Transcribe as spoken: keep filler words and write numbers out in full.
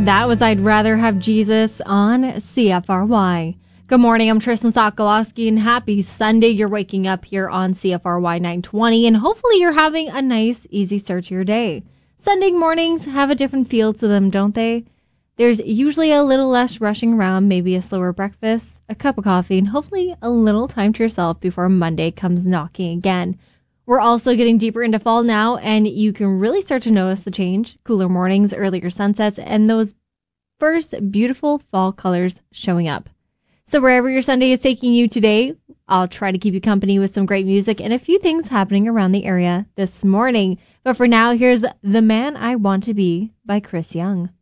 That was I'd Rather Have Jesus on C F R Y. Good morning, I'm Tristan Sokolowski, and happy Sunday. You're waking up here on C F R Y nine twenty, and hopefully you're having a nice, easy start to your day. Sunday mornings have a different feel to them, don't they? There's usually a little less rushing around, maybe a slower breakfast, a cup of coffee, and hopefully a little time to yourself before Monday comes knocking again. We're also getting deeper into fall now, and you can really start to notice the change. Cooler mornings, earlier sunsets, and those first beautiful fall colors showing up. So wherever your Sunday is taking you today, I'll try to keep you company with some great music and a few things happening around the area this morning. But for now, here's The Man I Want to Be by Chris Young.